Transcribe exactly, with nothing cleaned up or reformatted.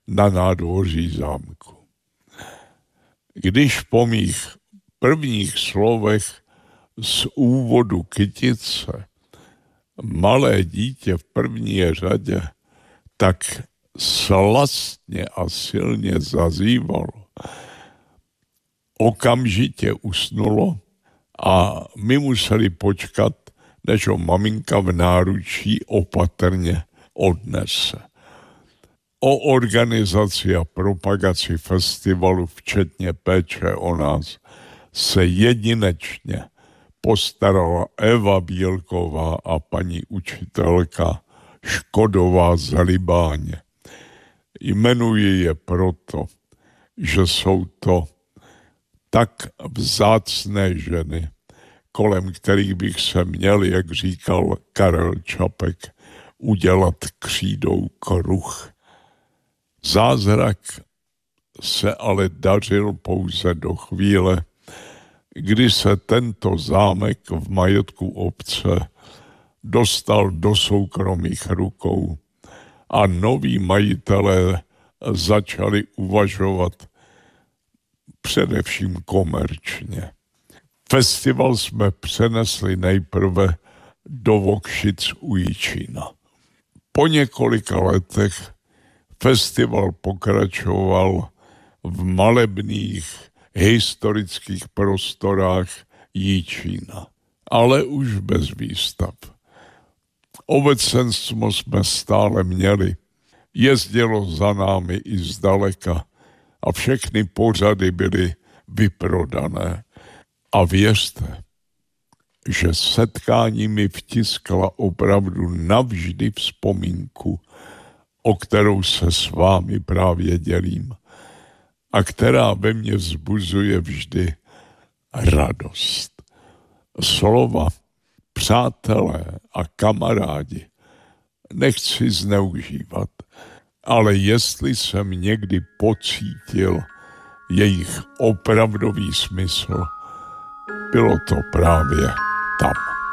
na nádvoří zámku. Když po mých prvních slovech z úvodu Kytice malé dítě v první řadě tak slastně a silně zazývalo, okamžitě usnulo a my museli počkat, než ho maminka v náručí opatrně odnese. O organizaci a propagaci festivalu, včetně péče o nás, se jedinečně postarala Eva Bílková a paní učitelka Škodová z Libáně. Jmenuji je proto, že jsou to tak vzácné ženy, kolem kterých bych se měl, jak říkal Karel Čapek, udělat křídou kruh. Zázrak se ale dařil pouze do chvíle, kdy se tento zámek v majetku obce dostal do soukromých rukou a noví majitelé začali uvažovat především komerčně. Festival jsme přenesli nejprve do Vokšic u Jičína. Po několika letech festival pokračoval v malebných historických prostorách Jičína, ale už bez výstav. Obecenstvo jsme stále měli, jezdilo za námi i zdaleka a všechny pořady byly vyprodané. A věřte, že setkání mi vtiskla opravdu navždy vzpomínku, o kterou se s vámi právě dělím a která ve mně vzbuzuje vždy radost. Slova přátelé a kamarádi nechci zneužívat, ale jestli jsem někdy pocítil jejich opravdový smysl, bylo to právě tam.